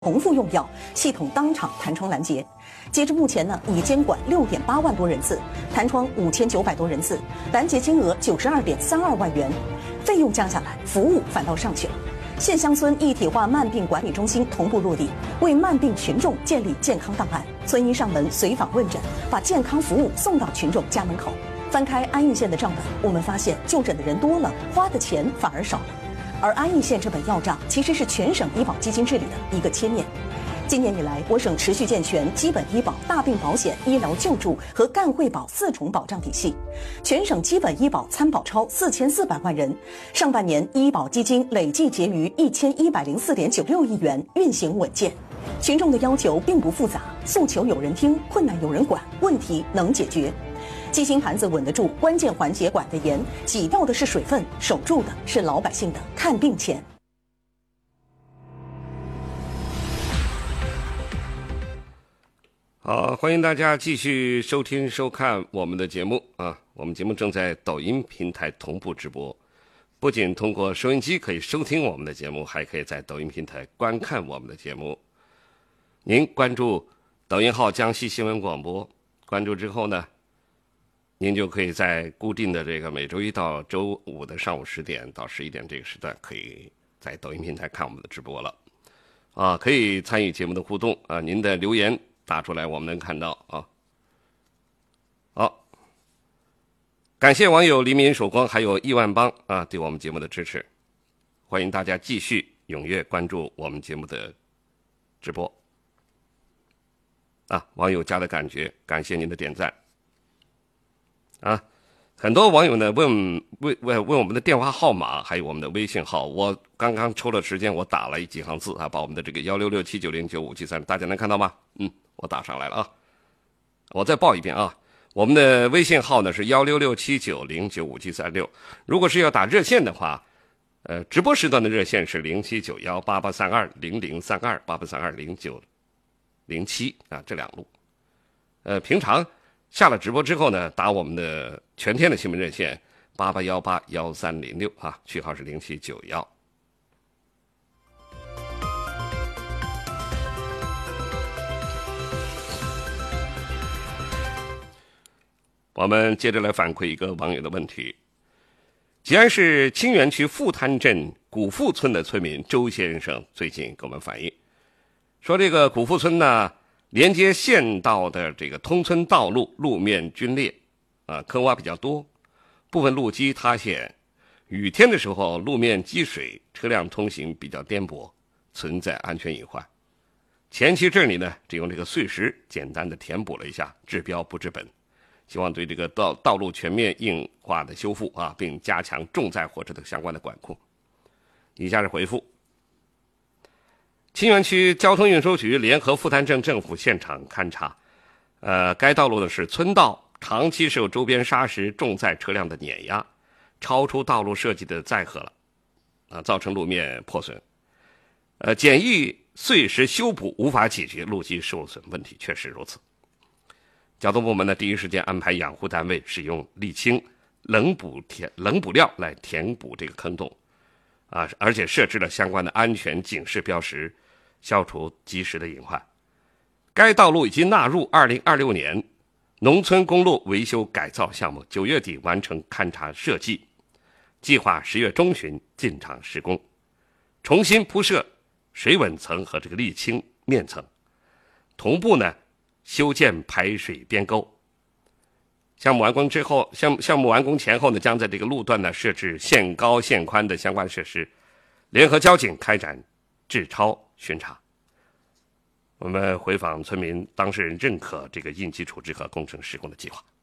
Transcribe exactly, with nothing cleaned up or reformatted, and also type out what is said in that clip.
重复用药，系统当场弹窗拦截。截至目前呢，已监管六点八万多人次，弹窗五千九百多人次，拦截金额九十二点三二万元。费用降下来，服务反倒上去了。县乡村一体化慢病管理中心同步落地，为慢病群众建立健康档案。村医上门随访问诊，把健康服务送到群众家门口。翻开安义县的账本，我们发现就诊的人多了，花的钱反而少了。而安义县这本药账其实是全省医保基金治理的一个切面。今年以来，我省持续健全基本医保、大病保险、医疗救助和干惠保四重保障体系，全省基本医保参保超四千四百万人。上半年医保基金累计结余一千一百零四点九六亿元，运行稳健。群众的要求并不复杂，诉求有人听，困难有人管，问题能解决。基金盘子稳得住，关键环节管得严，挤到的是水分，守住的是老百姓的看病钱。 好，欢迎大家继续收听收看我们的节目啊！我们节目正在抖音平台同步直播，不仅通过收音机可以收听我们的节目，还可以在抖音平台观看我们的节目。您关注抖音号江西新闻广播，关注之后呢，您就可以在固定的这个每周一到周五的上午十点到十一点这个时段，可以在抖音平台看我们的直播了啊！可以参与节目的互动啊，您的留言打出来，我们能看到啊。好，感谢网友黎明曙光还有亿万帮啊对我们节目的支持，欢迎大家继续踊跃关注我们节目的直播啊。网友家的感觉，感谢您的点赞啊。很多网友呢问问问问我们的电话号码，还有我们的微信号。我刚刚抽了时间，我打了几行字啊，把我们的这个幺六六七九零九五七三，大家能看到吗？嗯，我打上来了啊。我再报一遍啊，我们的微信号呢是幺六六七九零九五七三六。如果是要打热线的话，呃，直播时段的热线是零七九幺八八三二零零三二八八三二零九零七啊，这两路。呃，平常下了直播之后呢，打我们的全天的新闻热线八八幺八幺三零六啊，序号是零七九幺。我们接着来反馈一个网友的问题。吉安市清源区富滩镇古富村的村民周先生最近给我们反映，说这个古富村呢，连接县道的这个通村道路路面龟裂啊，坑洼比较多，部分路基塌陷，雨天的时候路面积水，车辆通行比较颠簸，存在安全隐患。前期镇里呢，只用这个碎石简单的填补了一下，治标不治本，希望对这个道道路全面硬化的修复啊，并加强重载货车的相关的管控。以下是回复。清源区交通运输局联合富滩镇政府现场勘查，呃，该道路呢是村道，长期受周边砂石重载车辆的碾压，超出道路设计的载荷了，啊，造成路面破损。呃，简易碎石修补无法解决路基受损问题，确实如此。交通部门呢，第一时间安排养护单位使用沥青、冷补填冷补料来填补这个坑洞，啊，而且设置了相关的安全警示标识，消除及时的隐患。该道路已经纳入二零二六年农村公路维修改造项目，九月底完成勘察设计，计划十月中旬进场施工，重新铺设水稳层和这个沥青面层，同步呢修建排水边沟。项目完工之后，项项目完工前后呢，将在这个路段呢设置限高限宽的相关设施，联合交警开展治超巡查。我们回访村民，当事人认可这个应急处置和工程施工的计划。